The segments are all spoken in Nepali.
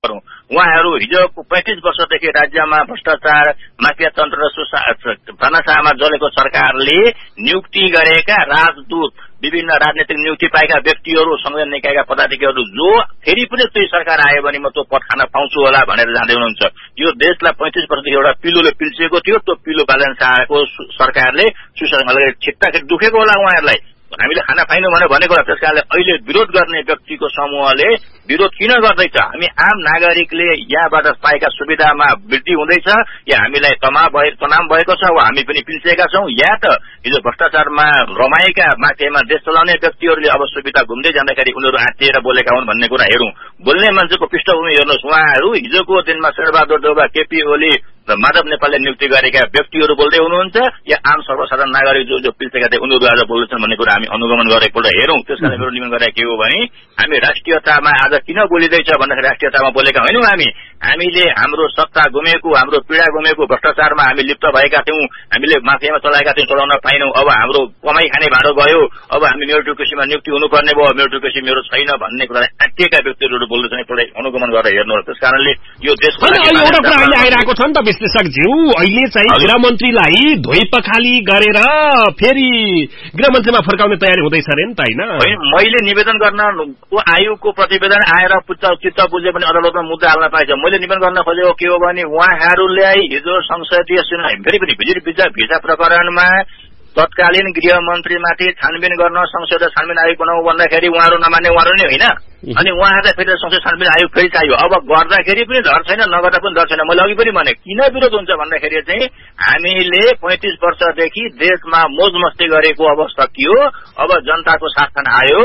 गरौँ। उहाँहरू हिजोको 35 वर्षदेखि राज्यमा भ्रष्टाचार माफिया तन्त्र र भानाशाहमा जलेको सरकारले नियुक्ति गरेका राजदूत विभिन्न राजनीतिक नियुक्ति पाएका व्यक्तिहरू संविधान निकायका पदाधिकारीहरू जो फेरि पनि त्यही सरकार आयो भने म त्यो पद खान पाउँछु होला भनेर जाँदै हुनुहुन्छ। यो देशलाई 35 वर्षदेखि एउटा पिलोले पिल्सिएको थियो, त्यो पिलो बालन शाहको सरकारले सुशासन छिट्टाखेरि दुखेको होला उहाँहरूलाई। हामीले खाना पाइनु भनेको होला। त्यसकारणले अहिले विरोध गर्ने व्यक्तिको समूहले विरोध किन गर्दैछ? हामी आम नागरिकले यहाँबाट पाएका सुविधामा वृद्धि हुँदैछ या हामीलाई तनाव भएको छ वा हामी पनि पिल्सेका छौं या त हिजो भ्रष्टाचारमा रमाएका माथिमा देश चलाउने व्यक्तिहरूले अब सुविधा घुम्दै जाँदाखेरि उनीहरू आँटिएर बोलेका हुन् भन्ने कुरा हेरौं। बोल्ने मान्छेको पृष्ठभूमि हेर्नुहोस्। उहाँहरू हिजोको दिनमा शेरबहादुर देउवा, केपी ओली र माधव नेपालले नियुक्ति गरेका व्यक्तिहरू बोल्दै हुनुहुन्छ या आम सर्वसाधारण नागरिक जो पिल्सेका थिए उनीहरू आज बोल्दैछन् भन्ने कुरा हामी अनुगमन गरेर एकपल्ट हेरौं। त्यसकारण मेरो निवेदन गरेका के हो भने हामी राष्ट्रियतामा आज किन बोलिँदैछ भन्दाखेरि राष्ट्रियतामा बोलेका होइनौं। हामीले हाम्रो सत्ता गुमेको, हाम्रो पीडा गुमेको, भ्रष्टाचारमा हामी लिप्त भएका थियौं, हामीले माफियामा चलाएका थियौं, चलाउन पाइनौं। अब हाम्रो कमाई खाने भाडो गयो, अब हामी मेरिटोक्रेसीमा नियुक्ति हुनुपर्ने भयो, मेरिटोक्रेसी मेरो छैन भन्ने कुरालाई आँटिएका व्यक्तिहरू बोल्दैछन्। एकपल्ट अनुगमन गरेर हेर्नुहोस्। त्यसकारणले यो देशको एउटा कुरा अहिले आइरहेको छ नि त विश्लेषकज्यू, अहिले चाहिँ गृहमन्त्रीलाई धोइ पखाली गरेर फेरि गृहमन्त्रीमा फर्काउने तयारी हुँदैछ अरे नि त, होइन? मैले निवेदन गर्न आयोगको प्रतिवेदन आएर चित्त बुझे पनि अदालतमा मुद्दा हाल्न पाइन्छ। मैले निवेदन गर्न खोजेको के हो भने उहाँहरूले हिजो संसदीय सुनवाई फेरि पनि भिजा प्रकरणमा तत्कालीन गृहमन्त्रीमाथि छानबिन गर्न संसदीय छानबिन आयोग बनाऊ भन्दाखेरि उहाँहरू नमान्ने उहाँहरू नै होइन। अनि उहाँहरूलाई फेरि संसदीय छानबिन आयोग फेरि चाहियो। अब गर्दाखेरि पनि डर छैन, नगर्दा पनि डर छैन। मैले अघि पनि भने किन विरोध हुन्छ भन्दाखेरि चाहिँ हामीले 35 वर्षदेखि देशमा मोज मस्ती गरेको अवस्था थियो। अब जनताको शासन आयो,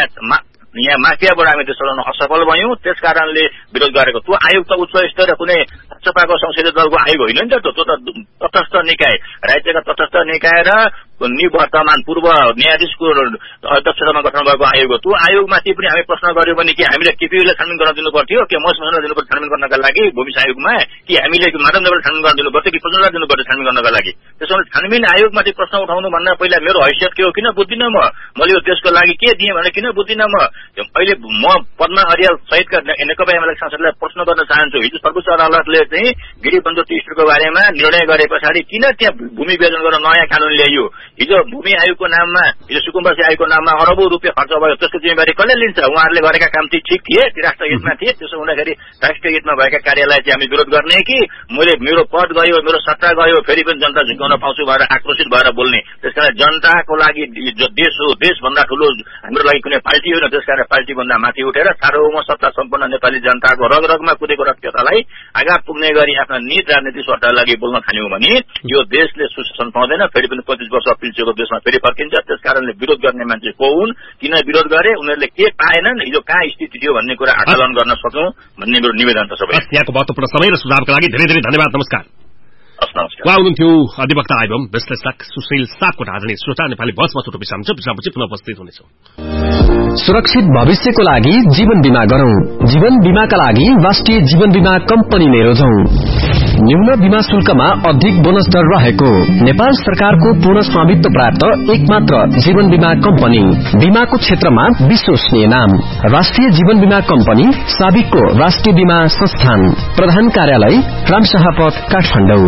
यहाँ माफियाबाट हामी देश चलाउन असफल भयौं। त्यसकारणले विरोध गरेको। त्यो आयोग त उच्च स्तरीय कुनै सपाको संसदीय दलको आयोग होइन नि त। त्यो त तटस्थ निकाय, राज्यका तटस्थ निकाय र निवर्तमान पूर्व न्यायाधीशको अध्यक्षतामा गठन भएको आयोग हो। त्यो आयोगमाथि पनि हामी प्रश्न गर्यौं भने कि हामीले केपीओले छानबिन गर्न दिनु पर्थ्यो कि मसँग दिनु पर्थ्यो छानबिन गर्नका लागि भूमि आयोगमा, कि हामीले माधव नेपाल छानबिन गर्न दिनु पर्थ्यो कि प्रचण्डलाई दिनु पर्थ्यो छानबिन गर्नका लागि? त्यसैले छानबिन आयोगमाथि प्रश्न उठाउनु भन्दा पहिला मेरो हैसियत के हो किन बुझ्दिनँ मैले यो देशको लागि के दिएँ भने किन बुझ्दिनँ म? अहिले म पद्मा अर्याल सहितका नेकपा एमाले सांसदलाई प्रश्न गर्न चाहन्छु। हिजो सर्वोच्च अदालतले चाहिँ गिरिबन्धु तीस्टको बारेमा निर्णय गरे पछाडि किन त्यहाँ भूमि विभाजन गर्न नयाँ कानून ल्याइयो? हिजो भूमि आयोगको नाममा, हिजो सुकुम्बासी आयोगको नाममा अरबौं रुपियाँ खर्च भयो। त्यसको जिम्मेवारी कसले लिन्छ? उहाँहरूले गरेका काम ठिक थिए, राष्ट्रिय हितमा थिए। त्यसो हुँदाखेरि राष्ट्रिय हितमा भएका कार्यलाई चाहिँ हामी विरोध गर्ने कि मेरो पद गयो, मेरो सत्ता गयो, फेरि पनि जनता झुकाउन पाउँछु भनेर आक्रोशित भएर बोल्ने? त्यसकारण जनताको लागि देश हो, देशभन्दा ठूलो हाम्रो लागि कुनै पार्टी होइन। त्यसकारण पार्टीभन्दा माथि उठेर सार्वभौम सत्ता सम्पन्न नेपाली जनताको रगरगमा कुदेको रक्ततालाई आघात पुग्ने गरी आफ्ना निज राजनीतिक स्वार्थका लागि बोल्न थाल्यौं भने यो देशले सुशासन पाउँदैन। फेरि पनि 25 वर्ष पिल्सेको देशमा फेरि फर्किन्छ। त्यसकारणले विरोध गर्ने मान्छे को हुन्, किन विरोध गरे, उनीहरूले के पाएनन्, हिजो कहाँ स्थिति थियो भन्ने कुरा आकलन गर्न सकौं भन्ने मेरो निवेदन छ। सबै यहाँको महत्त्वपूर्ण समय र सुझावका लागि धेरै धेरै धन्यवाद। नमस्कार। उहाँ हुनुहुन्थ्यो अधिवक्ता एवं विश्लेषक सुशील सापकोटा। आदरणीय श्रोता, नेपाली बसमा छोटो विश्राम छ, विश्रामपछि पुनः उपस्थित हुनेछौं। सुरक्षित भविष्यको लागि जीवन बीमा गरौं। जीवन बीमाका लागि राष्ट्रिय जीवन बीमा कम्पनीले रोजौं। न्यून बीमा शुल्कमा अधिक बोनस दर रहेको नेपाल सरकारको पूर्ण स्वामित्व प्राप्त एकमात्र जीवन बीमा कम्पनी। बीमाको क्षेत्रमा विश्वसनीय नाम राष्ट्रिय जीवन बीमा कम्पनी, साबिकको राष्ट्रिय बीमा संस्थान। प्रधान कार्यालय रामशाहपथ, काठमाडौँ।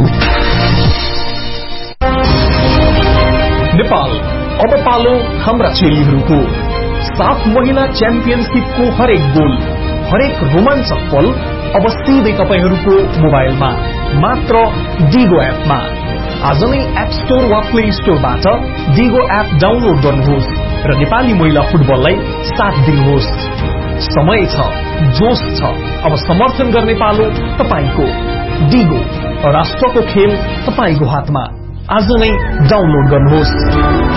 नेपाल अब पालो हाम्रा चेलीहरूको। 7 महिना च्याम्पियनशिपको हरेक गोल, हरेक रोमाञ्चक पल अब सिधै तपाईहरूको मोबाइलमा मात्र डिगो एपमा। आज नै एप स्टोर वा प्ले स्टोरबाट डिगो एप डाउनलोड गर्नुहोस् र नेपाली महिला फुटबललाई साथ दिनुहोस्। समय छ, जोश छ, अब समर्थन गर्ने पालो तपाईको। डिगो, राष्ट्रको खेल तपाईको हातमा। आज नै डाउनलोड गर्नुहोस्।